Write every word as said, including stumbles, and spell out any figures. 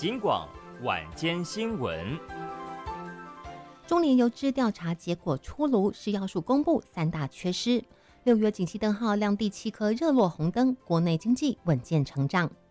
金广晚间新闻。 中联邮资调查结果出炉，食药署公布三大缺失。六月景气灯号亮第七颗热络红灯，国内经济稳健成长。